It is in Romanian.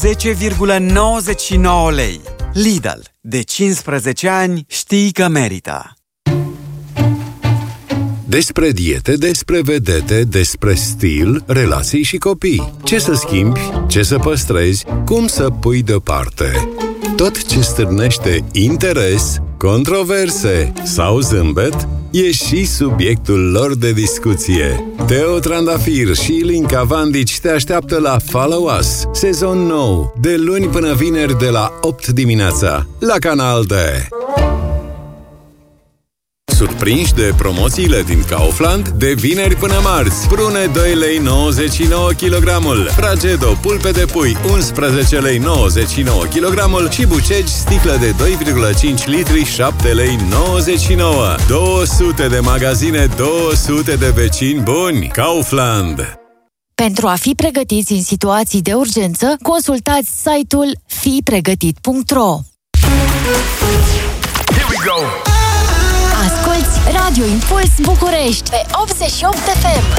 10,99 lei. Lidl. De 15 ani știi că merită. Despre diete, despre vedete, despre stil, relații și copii. Ce să schimbi, ce să păstrezi, cum să pui deoparte. Tot ce stârnește interes, controverse sau zâmbet e și subiectul lor de discuție. Teo Trandafir și Ilinca Vandici te așteaptă la Follow Us, sezon nou, de luni până vineri de la 8 dimineața, la Canal D. Surprinși de promoțiile din Kaufland, de vineri până marți. Prune 2,99 lei kilogramul, Fragedo pulpe de pui 11,99 lei kilogramul și Bucegi sticlă de 2,5 litri 7,99 lei. 200 de magazine, 200 de vecini buni. Kaufland. Pentru a fi pregătiți în situații de urgență, consultați site-ul fipregătit.ro. Here we go. Asculți Radio Impuls București pe 88 FM.